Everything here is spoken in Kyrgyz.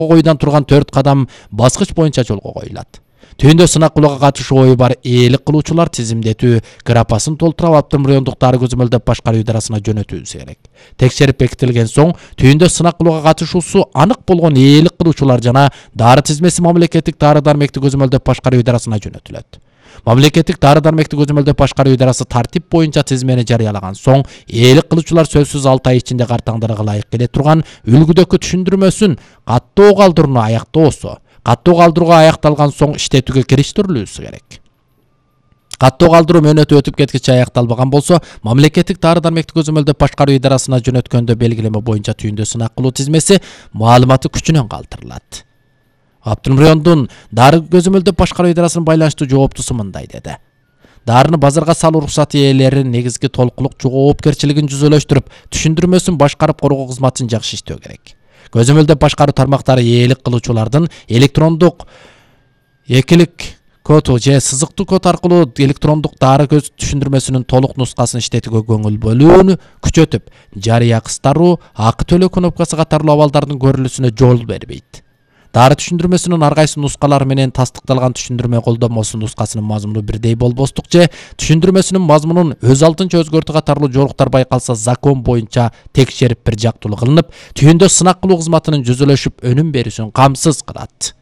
койдан турган 4 кадам баскыч боюнча жолго коюлат. Түйүндө сынак кылууга катышуу ою бар ээлик кылуучулар тизимдетүү грапасын толтуруп Аптырым райондук дары көзөмөлдөп башкаруу идарасына жөнөтүүсү керек. Текшерип бекитилген соң түйүндө сынак кылууга катышуусу анык болгон ээлик кылуучулар жана дары тизмеси мамлекеттик дары-дармекти көзөмөлдөп башкаруу идарасына жөнөтүлөт. Мамлекеттик дары-дармекти көзөмөлдөп башкаруу идарасы тартип боюнча тизмени жарыялаган соң ээлик кылуучулар сөзсүз 6 ай ичинде картаңдарга ылайык келе турган үлгүдөгү түшүндүрмөсүн каттоо калтырууну аяктоосу, каттоо калтырууга аякталган соң иштетүүгө кириштирилүүсү керек. Каттоо калтыруу мөөнөтү өтүп кеткиче аякталбаган болсо, мамлекеттик дары-дармекти көзөмөлдөп башкаруу идарасына жөнөткөндө белгилеме боюнча түйүндө сынак кылуу тизмеси маалыматы күчүнөн калтырылат. Аптырым райондун дары көзөмөлдөп башкаруу идарасынын байланыштуу жооптусу мындай деди. Дарыны базарга салуу уруксаты ээлери негизги толуктуулук жоопкерчилигин жүзөлөштүрүп, түшүндүрмөсүн башкарып коргоо кызматын жакшы иштөө керек. Көзөмөлдөп башкаруу тармактары ээлик кылуучулардын электрондук экилик коду же сызыктуу код аркылуу электрондук дары көз түшүндүрмөсүнүн толук нускасын иштетүүгө көңүл бөлүүнү күчөтүп, жарыя кыстаруу, акы төлөө кнопкасы катарлуу абалдардын көрүлүүсүнө жол бербейт. Дары түшүндүрмөсүнүн ар кайсы нускалары менен тастыкталган түшүндүрмө колдонмосу нускасынын мазмуну бирдей болбостук же түшүндүрмөсүнүн мазмунун өз алдынча өзгөртүү катарлуу жоруктар байкалса закон боюнча текшерип бир жактуулуу кылынып, түйүндө сынак кылуу кызматынын жүзөлөшүп өнүм берүүсүн камсыз кылат.